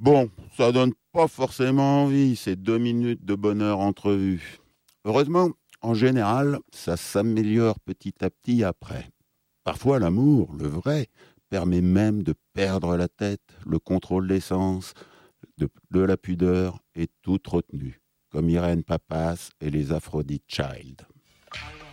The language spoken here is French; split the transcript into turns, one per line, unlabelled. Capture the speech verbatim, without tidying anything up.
Bon, ça donne pas forcément envie, ces deux minutes de bonheur entrevues. Heureusement, en général, ça s'améliore petit à petit après. Parfois, l'amour, le vrai, permet même de perdre la tête, le contrôle des sens, de, de la pudeur et toute retenue, comme Irène Papas et les Aphrodite Child.